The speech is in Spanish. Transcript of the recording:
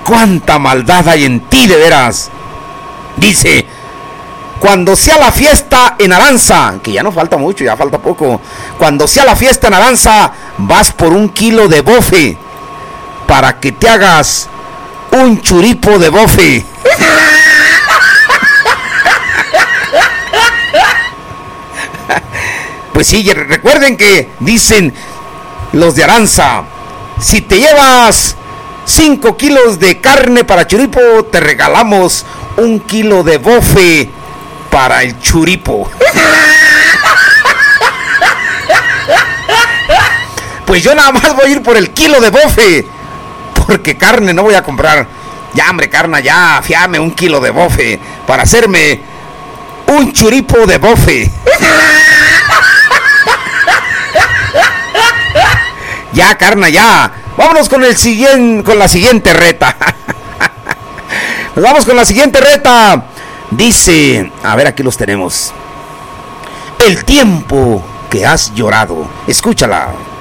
cuánta maldad hay en ti, de veras. Dice: cuando sea la fiesta en Aranza, que ya no falta mucho, ya falta poco. Cuando sea la fiesta en Aranza, vas por 1 kilo de bofe para que te hagas un churipo de bofe. Pues sí, recuerden que dicen los de Aranza: si te llevas 5 kilos de carne para churipo, te regalamos 1 kilo de bofe para el churipo. Pues yo nada más voy a ir por el kilo de bofe, porque carne no voy a comprar. Ya, hombre, carne, ya, fiame 1 kilo de bofe para hacerme un churipo de bofe. Ya, carne, ya. Vámonos con la siguiente reta. Nos vamos con la siguiente reta. Dice, a ver, aquí los tenemos. El tiempo que has llorado. Escúchala.